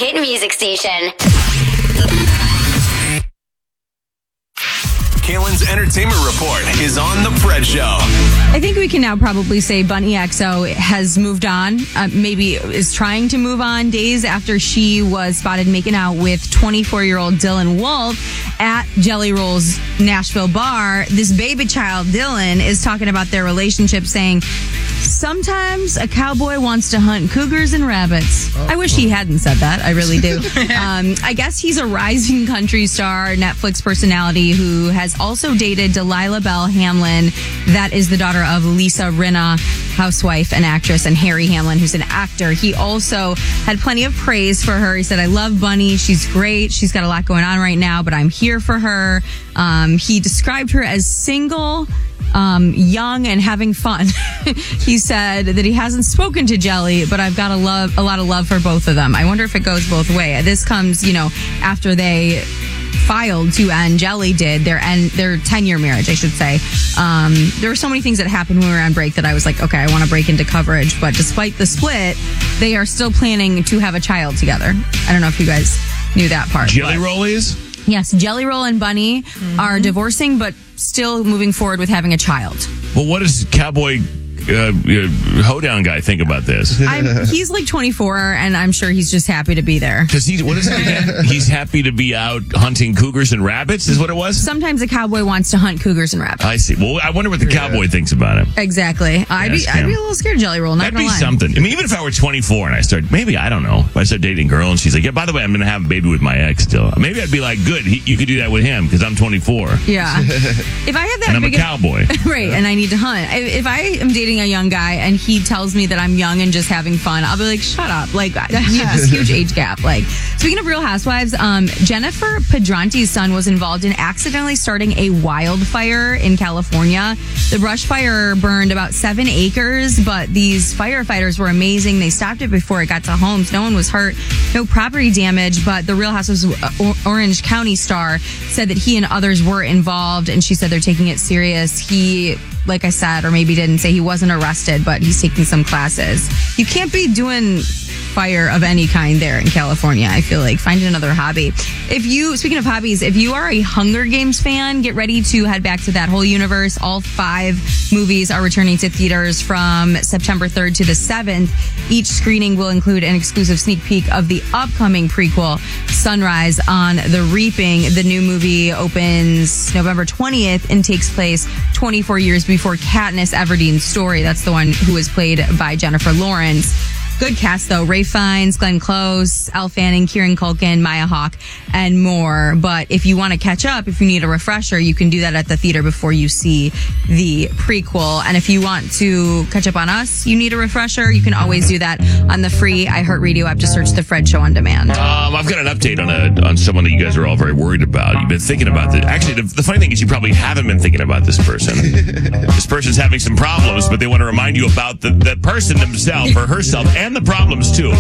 hit music station. Kalen's Entertainment Report is on The Fred Show. I think we can now probably say Bunny XO has moved on, maybe is trying to move on days after she was spotted making out with 24-year-old Dylan Wolf at Jelly Roll's Nashville bar. This baby child, Dylan, is talking about their relationship, saying, sometimes a cowboy wants to hunt cougars and rabbits. I wish he hadn't said that. I really do. I guess he's a rising country star, Netflix personality who has also dated Delilah Belle Hamlin. That is the daughter of Lisa Rinna, housewife and actress, and Harry Hamlin, who's an actor. He also had plenty of praise for her. He said, I love Bunny. She's great. She's got a lot going on right now, but I'm here for her. He described her as single, young, and having fun. He said that he hasn't spoken to Jelly, but I've got a lot of love for both of them. I wonder if it goes both ways. This comes, after they filed to end, Jelly did, their 10-year marriage, I should say. There were so many things that happened when we were on break that I was like, okay, I want to break into coverage. But despite the split, they are still planning to have a child together. I don't know if you guys knew that part. Jelly Roll is? Yes, Jelly Roll and Bunny are divorcing, but still moving forward with having a child. Well, what does Cowboy hoedown guy think about this? He's like 24, and I'm sure he's just happy to be there. Because what is it again? He's happy to be out hunting cougars and rabbits, is what it was? Sometimes a cowboy wants to hunt cougars and rabbits. I see. Well, I wonder what the cowboy thinks about it. Exactly. I'd be a little scared of Jelly Roll, not That'd gonna be lie. something. I mean, even if I were 24 and I start dating a girl and she's like, yeah, by the way, I'm going to have a baby with my ex still. Maybe I'd be like, good, you could do that with him because I'm 24. Yeah. If I have that and I'm a cowboy. Right, and I need to hunt. If I am dating a young guy and he tells me that I'm young and just having fun, I'll be like, shut up. Like, we have this huge age gap. Like, speaking of Real Housewives, Jennifer Pedrante's son was involved in accidentally starting a wildfire in California. The brush fire burned about 7 acres, but these firefighters were amazing. They stopped it before it got to homes. No one was hurt, no property damage, but the Real Housewives Orange County star said that he and others were involved, and she said they're taking it serious. He, like I said, or maybe didn't say, he wasn't arrested, but he's taking some classes. You can't be doing fire of any kind there in California. I feel like find another hobby. Speaking of hobbies, if you are a Hunger Games fan, get ready to head back to that whole universe. All 5 movies are returning to theaters from September 3rd to the 7th. Each screening will include an exclusive sneak peek of the upcoming prequel, Sunrise on the Reaping. The new movie opens November 20th and takes place 24 years before Katniss Everdeen's story. That's the one who was played by Jennifer Lawrence. Good cast, though. Ralph Fiennes, Glenn Close, Elle Fanning, Kieran Culkin, Maya Hawke, and more. But if you want to catch up, if you need a refresher, you can do that at the theater before you see the prequel. And if you want to catch up on us, you need a refresher, you can always do that on the free iHeartRadio app. Just search The Fred Show on demand. I've got an update on someone that you guys are all very worried about. You've been thinking about this. Actually, the funny thing is you probably haven't been thinking about this person. This person's having some problems, but they want to remind you about the person themselves or herself and the problems too.